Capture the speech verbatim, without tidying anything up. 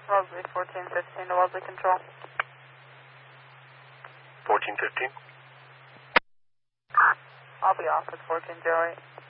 Wellesley fourteen fifteen to Wellesley Control. fourteen fifteen. I'll be off with fourteen oh eight.